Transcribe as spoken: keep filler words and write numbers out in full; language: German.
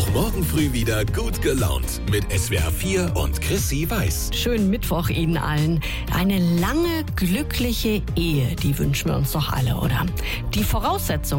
Morgen früh wieder gut gelaunt mit S W R vier und Chrissy Weiß. Schönen Mittwoch Ihnen allen. Eine lange, glückliche Ehe, die wünschen wir uns doch alle, oder? Die Voraussetzungen